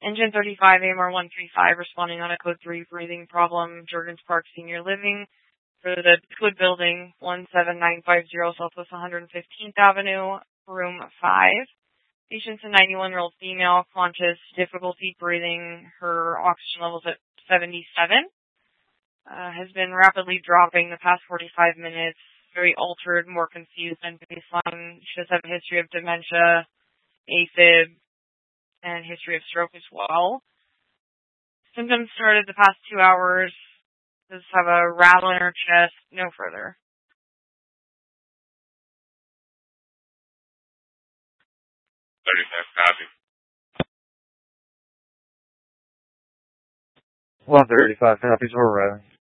Engine 35, AMR 135, responding on a code 3 breathing problem, Jordan's Park Senior Living, for the Wood Building, 17950 Southwest 115th Avenue, room 5. Patient's a 91-year-old female, conscious, difficulty breathing. Her oxygen levels at 77. Has been rapidly dropping the past 45 minutes. Very altered, more confused than baseline. She does have a history of dementia, AFib, and history of stroke as well. Symptoms started the past 2 hours. Does have a rattle in her chest. No further. Copy. 135 copies, we're ready.